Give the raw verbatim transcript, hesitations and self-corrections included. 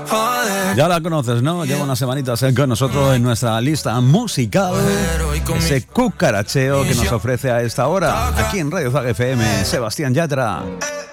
Ya la conoces, ¿no? Lleva unas semanitas con nosotros en nuestra lista musical. Ese cucaracheo que nos ofrece a esta hora aquí en Radio Zag F M, Sebastián Yatra.